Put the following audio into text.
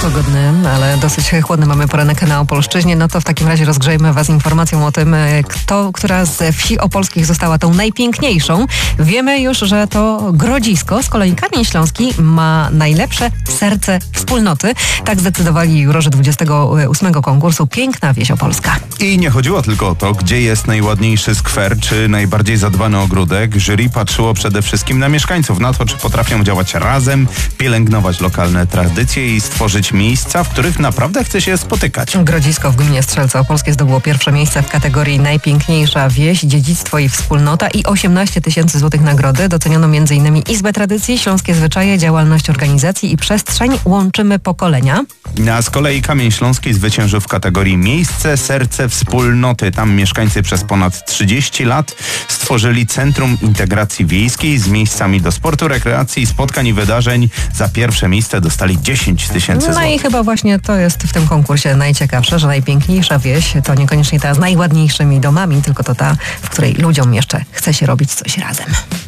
pogodny, ale dosyć chłodny mamy poranek na Opolszczyźnie. No to w takim razie rozgrzejmy Was informacją o tym, która z wsi opolskich została tą najpiękniejszą. Wiemy już, że to Grodzisko. Z kolei Kamień Śląski ma najlepsze serce wspólnoty. Tak zdecydowali jurorzy 28 konkursu Piękna Wieś Opolska. I nie chodziło tylko o to, gdzie jest najładniejszy skwer, czy najbardziej zadbany ogródek. Jury patrzyło przede wszystkim na mieszkańców, na to, czy potrafią działać razem, pielęgnować lokalne tradycje i stworzyć miejsca, w których naprawdę chce się spotykać. Grodzisko w gminie Strzelce Opolskie zdobyło pierwsze miejsce w kategorii Najpiękniejsza Wieś, Dziedzictwo i Wspólnota i 18 000 złotych nagrody. Doceniono m.in. Izbę Tradycji, Śląskie Zwyczaje, działalność organizacji i przestrzeń Łączymy Pokolenia. A z kolei Kamień Śląski zwyciężył w kategorii Miejsce, Serce, Wspólnoty. Tam mieszkańcy przez ponad 30 lat stworzyli Centrum Integracji Wiejskiej z miejscami do sportu, rekreacji, spotkań i wydarzeń. Za pierwsze miejsce dostali 10 000 złotych. No i chyba właśnie to jest w tym konkursie najciekawsze, że najpiękniejsza wieś to niekoniecznie ta z najładniejszymi domami, tylko to ta, w której ludziom jeszcze chce się robić coś razem.